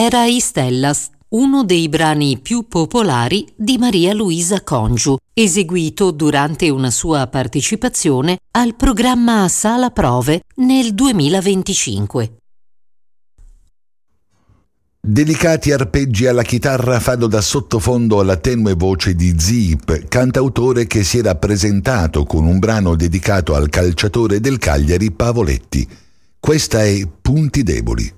era Istellas, uno dei brani più popolari di Maria Luisa Congiu, eseguito durante una sua partecipazione al programma Sala Prove nel 2025. Delicati arpeggi alla chitarra fanno da sottofondo alla tenue voce di Ziip, cantautore che si era presentato con un brano dedicato al calciatore del Cagliari Pavoletti. Questa è Punti Deboli.